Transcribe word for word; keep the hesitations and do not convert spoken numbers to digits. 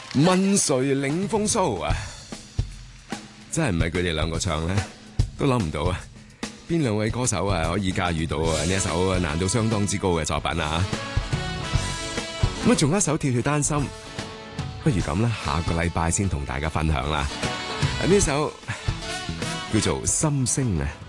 問誰領風騷啊？真係唔係佢哋兩個唱咧，都諗唔到啊！邊兩位歌手啊可以駕馭到啊呢一首難度相當之高嘅作品啊？咁啊，仲有一首《跳跳丹心》，不如咁啦，下個禮拜先同大家分享啦。呢首叫做《心聲》啊。